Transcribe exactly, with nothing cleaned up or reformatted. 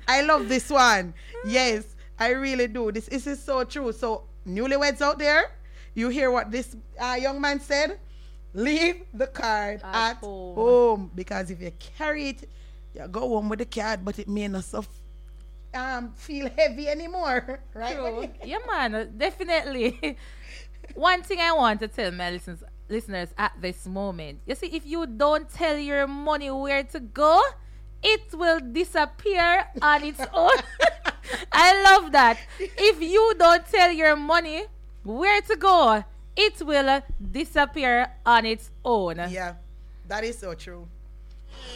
I love this one. Yes, I really do. This, this is so true. So, newlyweds out there, you hear what this uh, young man said? Leave the card at, at home. home. Because if you carry it, you go home with the card, but it may not so um, feel heavy anymore. Right? True. Yeah, man, definitely. One thing I want to tell my listeners, listeners at this moment, you see, if you don't tell your money where to go, it will disappear on its own. I love that. If you don't tell your money where to go, it will disappear on its own. Yeah, that is so true.